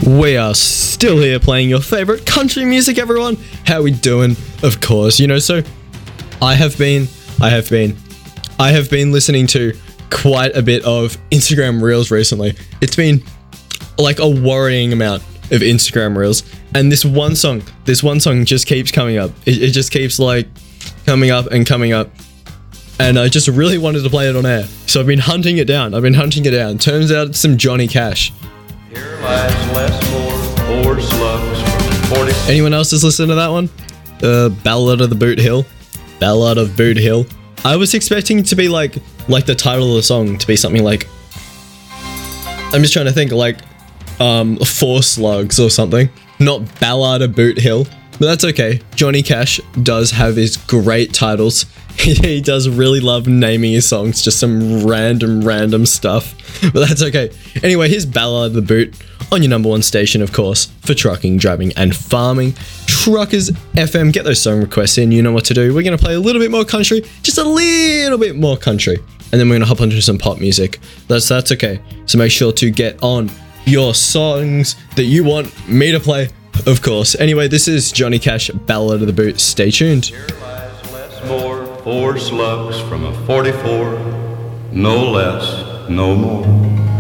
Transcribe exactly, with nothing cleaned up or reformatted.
We are still here playing your favorite country music, everyone. How we doing? Of course, you know, so I have been, I have been, I have been listening to quite a bit of Instagram Reels recently. It's been like a worrying amount of Instagram Reels. And this one song, this one song just keeps coming up. It, it just keeps like coming up and coming up. And I just really wanted to play it on air. So I've been hunting it down. I've been hunting it down. Turns out it's some Johnny Cash. Here lies less more, four slugs from forty. Anyone else has listened to that one? Uh, Ballad of the Boot Hill. Ballad of Boot Hill. I was expecting it to be like, like the title of the song to be something like, I'm just trying to think, like, um, Four Slugs or something. Not Ballad of Boot Hill. But that's okay. Johnny Cash does have his great titles. He does really love naming his songs, just some random, random stuff. But that's okay. Anyway, here's Ballad of the Boot on your number one station, of course, for trucking, driving, and farming. Truckers F M, get those song requests in. You know what to do. We're going to play a little bit more country, just a little bit more country. And then we're going to hop onto some pop music. That's, that's okay. So make sure to get on your songs that you want me to play, of course. Anyway, this is Johnny Cash, Ballad of the Boot. Stay tuned. Here lies less more, four slugs from a forty-four. No less, no more.